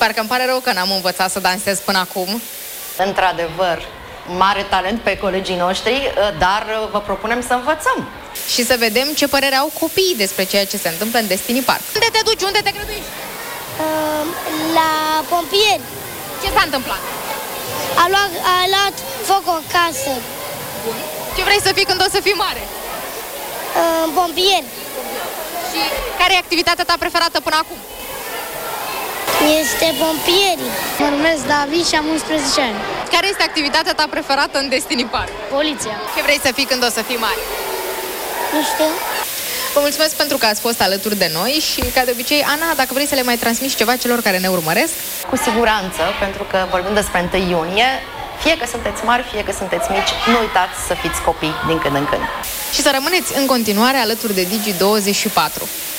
Parcă îmi pare rău că n-am învățat să dansez până acum. Într-adevăr, mare talent pe colegii noștri, dar vă propunem să învățăm. Și să vedem ce părere au copiii despre ceea ce se întâmplă în Destiny Park. Unde te duci? Unde te grăduiești? La pompieri. Ce s-a întâmplat? A luat foc o casă. Bun. Ce vrei să fii când o să fii mare? Pompieri. Și care e activitatea ta preferată până acum? Este pompierii. Mă numesc David și am 11 ani. Care este activitatea ta preferată în Destiny Park? Poliția. Ce vrei să fii când o să fii mare? Nu știu. Vă mulțumesc pentru că ați fost alături de noi și, ca de obicei, Ana, dacă vrei să le mai transmiți ceva celor care ne urmăresc? Cu siguranță, pentru că vorbim despre 1 iunie, fie că sunteți mari, fie că sunteți mici, nu uitați să fiți copii din când în când. Și să rămâneți în continuare alături de Digi24.